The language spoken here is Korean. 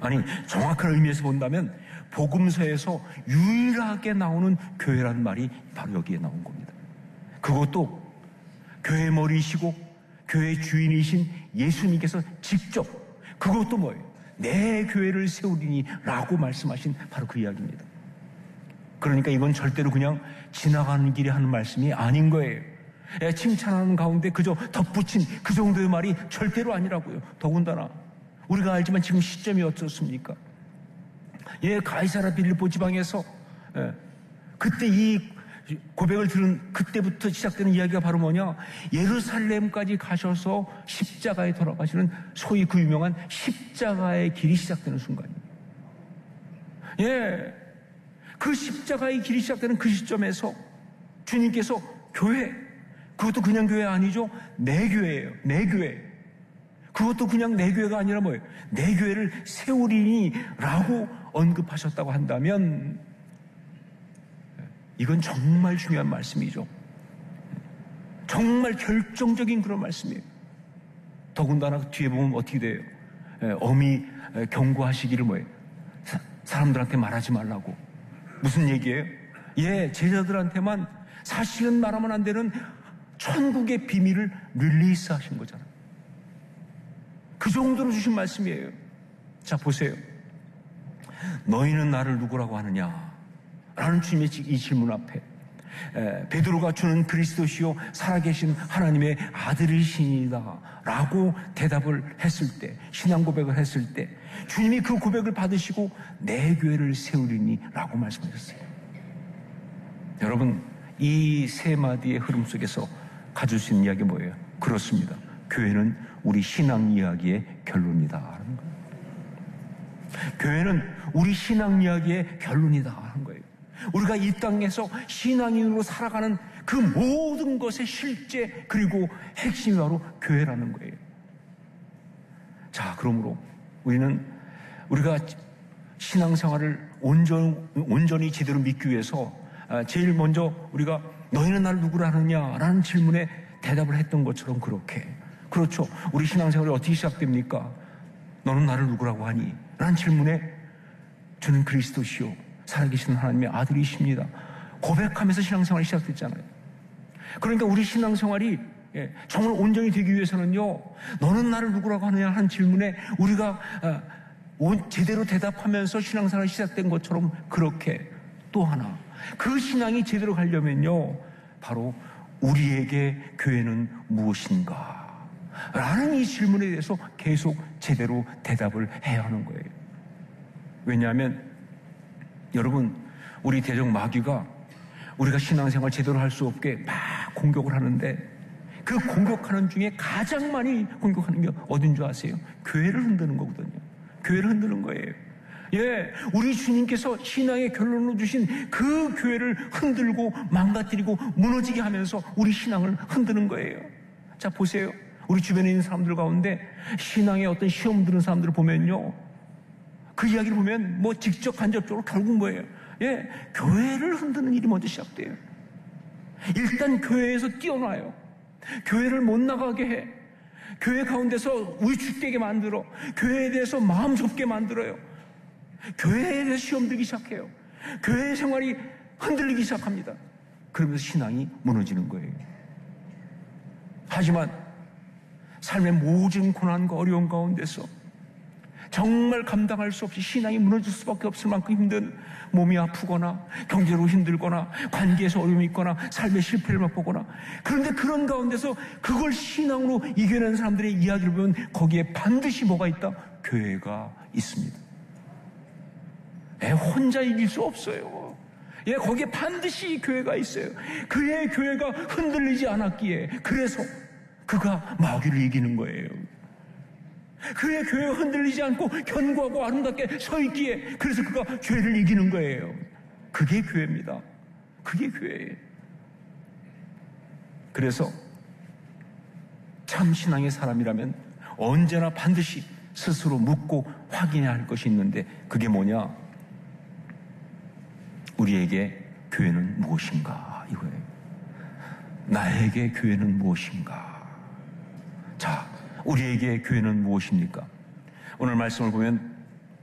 아니, 정확한 의미에서 본다면 복음서에서 유일하게 나오는 교회라는 말이 바로 여기에 나온 겁니다. 그것도 교회 머리이시고 교회 주인이신 예수님께서 직접, 그것도 뭐예요? 내 교회를 세우리니 라고 말씀하신 바로 그 이야기입니다. 그러니까 이건 절대로 그냥 지나가는 길에 하는 말씀이 아닌 거예요. 칭찬하는 가운데 그저 덧붙인 그 정도의 말이 절대로 아니라고요. 더군다나 우리가 알지만 지금 시점이 어떻습니까? 가이사랴 빌립보 지방에서 그때 이 고백을 들은 그때부터 시작되는 이야기가 바로 뭐냐? 예루살렘까지 가셔서 십자가에 돌아가시는 소위 그 유명한 십자가의 길이 시작되는 순간입니다. 그 십자가의 길이 시작되는 그 시점에서 주님께서 교회, 그것도 그냥 교회 아니죠? 내 교회예요. 내 교회. 그것도 그냥 내 교회가 아니라 뭐예요? 내 교회를 세우리니 라고 언급하셨다고 한다면 이건 정말 중요한 말씀이죠. 정말 결정적인 그런 말씀이에요. 더군다나 뒤에 보면 어떻게 돼요? 엄히 경고하시기를 뭐예요? 사람들한테 말하지 말라고. 무슨 얘기예요? 제자들한테만 사실은 말하면 안 되는 천국의 비밀을 릴리스 하신 거잖아요. 그 정도로 주신 말씀이에요. 자, 보세요. 너희는 나를 누구라고 하느냐? 라는 주님의 이 질문 앞에 베드로가 주는 그리스도시요 살아계신 하나님의 아들이시니다 라고 대답을 했을 때, 신앙 고백을 했을 때 주님이 그 고백을 받으시고 내 교회를 세우리니 라고 말씀하셨어요. 여러분, 이 세 마디의 흐름 속에서 가질 수 있는 이야기 뭐예요? 그렇습니다. 교회는 우리 신앙 이야기의 결론이다 하는 거예요. 교회는 우리 신앙 이야기의 결론이다 하는 거예요. 우리가 이 땅에서 신앙인으로 살아가는 그 모든 것의 실제 그리고 핵심이 바로 교회라는 거예요. 자, 그러므로 우리가 신앙생활을 온전히 제대로 믿기 위해서 제일 먼저 우리가 너희는 나를 누구라 하느냐라는 질문에 대답을 했던 것처럼 그렇죠. 우리 신앙생활이 어떻게 시작됩니까? 너는 나를 누구라고 하니? 라는 질문에 주는 그리스도시요 살아계신 하나님의 아들이십니다. 고백하면서 신앙생활이 시작됐잖아요. 그러니까 우리 신앙생활이 정말 온전히 되기 위해서는요, 너는 나를 누구라고 하느냐 하는 질문에 우리가 제대로 대답하면서 신앙생활이 시작된 것처럼 그렇게 또 하나, 그 신앙이 제대로 가려면요, 바로 우리에게 교회는 무엇인가? 라는 이 질문에 대해서 계속 제대로 대답을 해야 하는 거예요. 왜냐하면 여러분, 우리 대적 마귀가 우리가 신앙생활 제대로 할 수 없게 막 공격을 하는데 그 공격하는 중에 가장 많이 공격하는 게 어딘 줄 아세요? 교회를 흔드는 거거든요. 교회를 흔드는 거예요. 우리 주님께서 신앙의 결론으로 주신 그 교회를 흔들고 망가뜨리고 무너지게 하면서 우리 신앙을 흔드는 거예요. 자, 보세요. 우리 주변에 있는 사람들 가운데 신앙의 어떤 시험 드는 사람들을 보면요, 그 이야기를 보면 직접 간접적으로 결국 뭐예요? 교회를 흔드는 일이 먼저 시작돼요. 일단 교회에서 뛰어나요. 교회를 못 나가게 해. 교회 가운데서 위축되게 만들어. 교회에 대해서 마음 좁게 만들어요. 교회에 대해서 시험 들기 시작해요. 교회 생활이 흔들리기 시작합니다. 그러면서 신앙이 무너지는 거예요. 하지만 삶의 모든 고난과 어려움 가운데서 정말 감당할 수 없이 신앙이 무너질 수밖에 없을 만큼 힘든, 몸이 아프거나 경제로 힘들거나 관계에서 어려움이 있거나 삶의 실패를 맛보거나, 그런데 그런 가운데서 그걸 신앙으로 이겨낸 사람들의 이야기를 보면 거기에 반드시 뭐가 있다? 교회가 있습니다. 혼자 이길 수 없어요. 거기에 반드시 교회가 있어요. 그의 교회가 흔들리지 않았기에 그래서 그가 마귀를 이기는 거예요. 그의 교회가 흔들리지 않고 견고하고 아름답게 서 있기에 그래서 그가 죄를 이기는 거예요. 그게 교회입니다. 그게 교회예요. 그래서 참 신앙의 사람이라면 언제나 반드시 스스로 묻고 확인해야 할 것이 있는데, 그게 뭐냐? 우리에게 교회는 무엇인가? 이거예요. 나에게 교회는 무엇인가? 자, 우리에게 교회는 무엇입니까? 오늘 말씀을 보면